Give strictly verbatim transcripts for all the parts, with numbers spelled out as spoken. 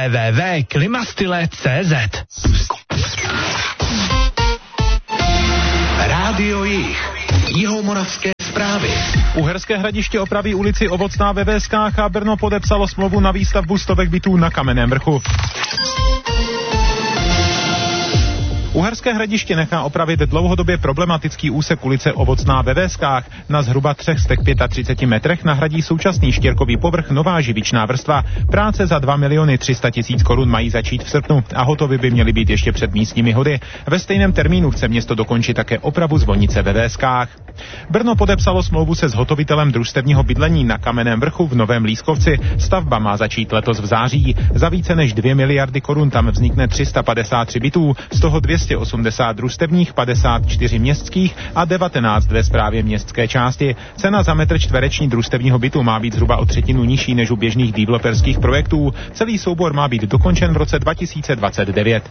w w w tečka klimastyle tečka c z. Rádio Jih. Jihomoravské zprávy. Uherské Hradiště opraví ulici Ovocná ve Véskách a Brno podepsalo smlouvu na výstavbu stovek bytů na Kamenném Vrchu. Uherské Hradiště nechá opravit dlouhodobě problematický úsek ulice Ovocná ve Véskách. Na zhruba tři sta třiceti pěti metrech nahradí současný štěrkový povrch nová živičná vrstva. Práce za dva miliony tři sta tisíc korun mají začít v srpnu a hotovy by měly být ještě před místními hody. Ve stejném termínu chce město dokončit také opravu zvonice ve Véskách. Brno podepsalo smlouvu se zhotovitelem družstevního bydlení na Kamenném Vrchu v Novém Lískovci. Stavba má začít letos v září. Za více než dvě miliardy korun tam vznikne tři sta padesát tři bytů, z toho dvě stě osmdesát družstevních, padesát čtyři městských a devatenáct ve správě městské části. Cena za metr čtvereční družstevního bytu má být zhruba o třetinu nižší než u běžných developerských projektů. Celý soubor má být dokončen v roce dva tisíce dvacet devět.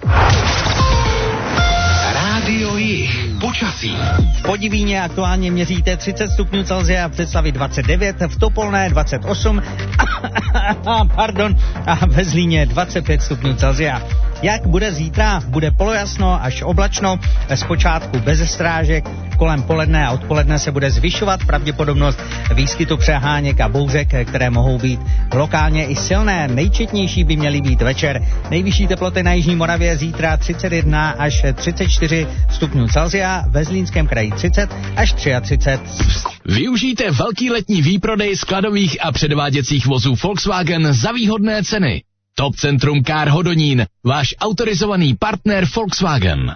Rádio Jih. Počasí. V Podivíně aktuálně měříte třicet stupňů Celsia, v Břeclavi dvacet devět, v Topolné dvacet osm, pardon, a ve Zlíně dvacet pět stupňů Celsia. Jak bude zítra? Bude polojasno až oblačno, zpočátku bez strážek, kolem poledne a odpoledne se bude zvyšovat pravděpodobnost výskytu přeháněk a bouřek, které mohou být lokálně i silné. Nejčetnější by měly být večer. Nejvyšší teploty na jižní Moravě zítra třicet jedna až třicet čtyři stupňů Celsia, ve Zlínském kraji třicet až třicet tři. Využijte velký letní výprodej skladových a předváděcích vozů Volkswagen za výhodné ceny. Top Centrum Car Hodonín, váš autorizovaný partner Volkswagen.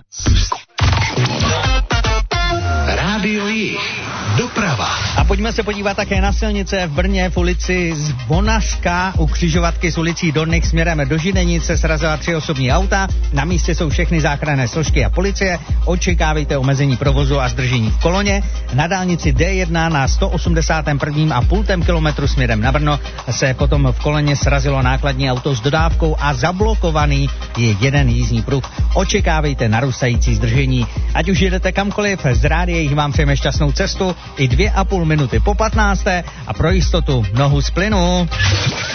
Rádio Jih. Doprava. A pojďme se podívat také na silnice v Brně v ulici Zvonařka. U křižovatky s ulicí Dorných směrem do Židenic se srazila tři osobní auta. Na místě jsou všechny záchranné složky a policie. Očekávejte omezení provozu a zdržení v koloně. Na dálnici D jedna na sto osmdesát jedna a půl kilometru směrem na Brno se potom v koloně srazilo nákladní auto s dodávkou a zablokovaný je jeden jízdní pruh. Očekávejte narůstající zdržení. Ať už jedete kamkoliv, z Rádia Jih vám přejeme šťastnou cestu i dvě a půl minuty po patnácté a pro jistotu nohu z plynu.